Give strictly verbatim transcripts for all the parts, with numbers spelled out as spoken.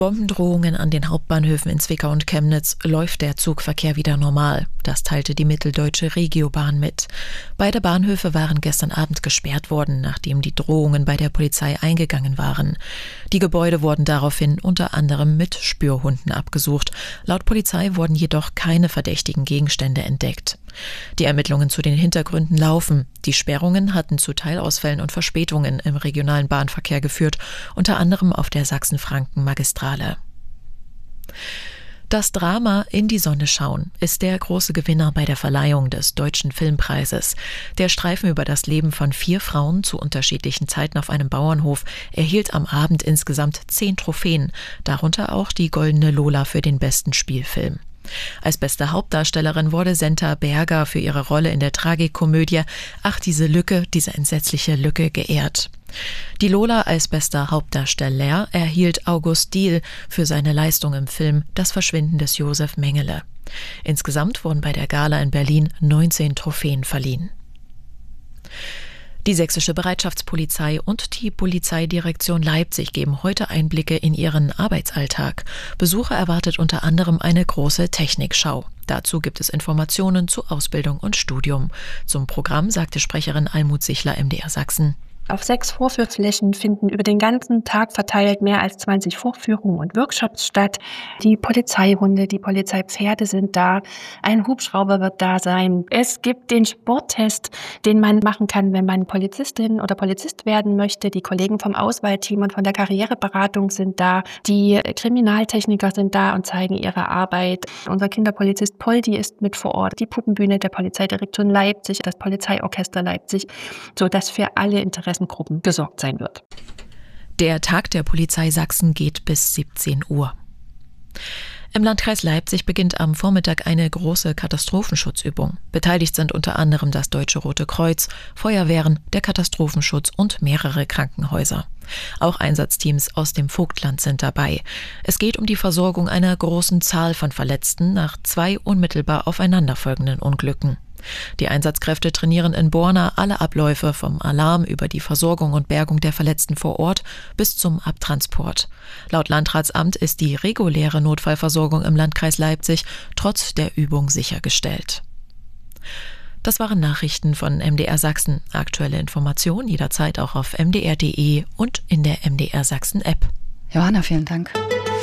Bombendrohungen an den Hauptbahnhöfen in Zwickau und Chemnitz läuft der Zugverkehr wieder normal. Das teilte die Mitteldeutsche Regiobahn mit. Beide Bahnhöfe waren gestern Abend gesperrt worden, nachdem die Drohungen bei der Polizei eingegangen waren. Die Gebäude wurden daraufhin unter anderem mit Spürhunden abgesucht. Laut Polizei wurden jedoch keine verdächtigen Gegenstände entdeckt. Die Ermittlungen zu den Hintergründen laufen. Die Sperrungen hatten zu Teilausfällen und Verspätungen im regionalen Bahnverkehr geführt, unter anderem auf der Sachsen-Franken-Magistrale. Das Drama In die Sonne schauen ist der große Gewinner bei der Verleihung des Deutschen Filmpreises. Der Streifen über das Leben von vier Frauen zu unterschiedlichen Zeiten auf einem Bauernhof erhielt am Abend insgesamt zehn Trophäen, darunter auch die Goldene Lola für den besten Spielfilm. Als beste Hauptdarstellerin wurde Senta Berger für ihre Rolle in der Tragikomödie Ach, diese Lücke, diese entsetzliche Lücke geehrt. Die Lola als bester Hauptdarsteller erhielt August Diehl für seine Leistung im Film Das Verschwinden des Josef Mengele. Insgesamt wurden bei der Gala in Berlin neunzehn Trophäen verliehen. Die Sächsische Bereitschaftspolizei und die Polizeidirektion Leipzig geben heute Einblicke in ihren Arbeitsalltag. Besucher erwartet unter anderem eine große Technikschau. Dazu gibt es Informationen zu Ausbildung und Studium. Zum Programm sagte Sprecherin Almut Sichler M D R Sachsen: Auf sechs Vorführflächen finden über den ganzen Tag verteilt mehr als zwanzig Vorführungen und Workshops statt. Die Polizeihunde, die Polizeipferde sind da. Ein Hubschrauber wird da sein. Es gibt den Sporttest, den man machen kann, wenn man Polizistin oder Polizist werden möchte. Die Kollegen vom Auswahlteam und von der Karriereberatung sind da. Die Kriminaltechniker sind da und zeigen ihre Arbeit. Unser Kinderpolizist Poldi ist mit vor Ort. Die Puppenbühne der Polizeidirektion Leipzig, das Polizeiorchester Leipzig, sodass für alle Interessen Gruppen gesorgt sein wird. Der Tag der Polizei Sachsen geht bis siebzehn Uhr. Im Landkreis Leipzig beginnt am Vormittag eine große Katastrophenschutzübung. Beteiligt sind unter anderem das Deutsche Rote Kreuz, Feuerwehren, der Katastrophenschutz und mehrere Krankenhäuser. Auch Einsatzteams aus dem Vogtland sind dabei. Es geht um die Versorgung einer großen Zahl von Verletzten nach zwei unmittelbar aufeinanderfolgenden Unglücken. Die Einsatzkräfte trainieren in Borna alle Abläufe vom Alarm über die Versorgung und Bergung der Verletzten vor Ort bis zum Abtransport. Laut Landratsamt ist die reguläre Notfallversorgung im Landkreis Leipzig trotz der Übung sichergestellt. Das waren Nachrichten von M D R Sachsen. Aktuelle Informationen jederzeit auch auf m d r punkt d e und in der M D R Sachsen App. Johanna, vielen Dank.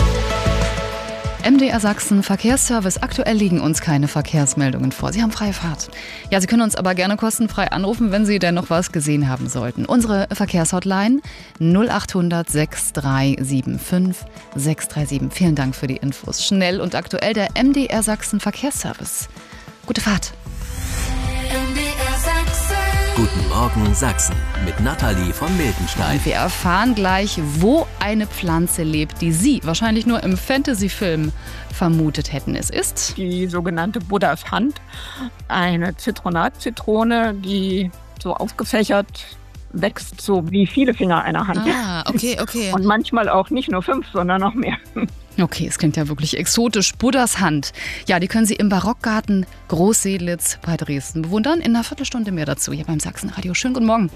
M D R Sachsen Verkehrsservice. Aktuell liegen uns keine Verkehrsmeldungen vor. Sie haben freie Fahrt. Ja, Sie können uns aber gerne kostenfrei anrufen, wenn Sie denn noch was gesehen haben sollten. Unsere Verkehrshotline null acht hundert sechs drei sieben fünf sechs drei sieben. Vielen Dank für die Infos. Schnell und aktuell der M D R Sachsen Verkehrsservice. Gute Fahrt. M D R Sachsen. Guten Morgen Sachsen mit Nathalie von Miltenstein. Wir erfahren gleich, wo eine Pflanze lebt, die Sie wahrscheinlich nur im Fantasy-Film vermutet hätten. Es ist die sogenannte Buddhas Hand, eine Zitronatzitrone, die so aufgefächert wächst, so wie viele Finger einer Hand. Ah, okay, okay. Und manchmal auch nicht nur fünf, sondern noch mehr. Okay, es klingt ja wirklich exotisch. Buddhas Hand. Ja, die können Sie im Barockgarten Großsedlitz bei Dresden bewundern. In einer Viertelstunde mehr dazu hier beim Sachsenradio. Schönen guten Morgen.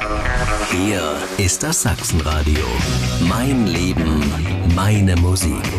Hier ist das Sachsenradio. Mein Leben, meine Musik.